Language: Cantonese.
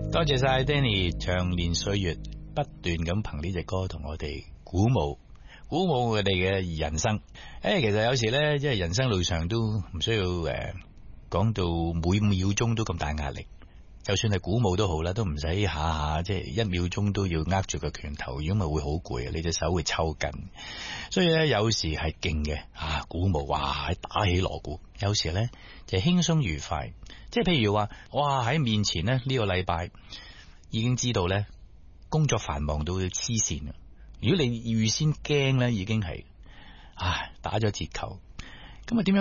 多謝晒 Danny 長年歲月不斷咁憑呢隻歌同我哋鼓舞我哋嘅人生。其實有時呢，即係人生路上都唔需要講到每秒鐘都咁大壓力，就算係鼓舞都好啦，都唔使下下即係一秒鐘都要握住個拳頭，如果咪會好攰，你隻手會抽筋。所以呢，有時係勁嘅鼓舞，哇，打起鑼鼓；有時呢，就係輕鬆愉快，即係譬如話，哇，喺面前呢，呢個禮拜已經知道呢，工作繁忙到黐線。如果你預先驚呢，已經係打咗折扣。咁啊點樣